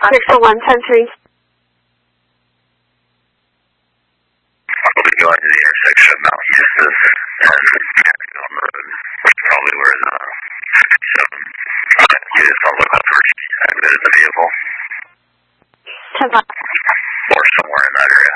Victor 110-3. We'll be going to the intersection of Mount Eustis and on the road, probably where the units on the left were exited the vehicle. 10-5. Or somewhere in that area.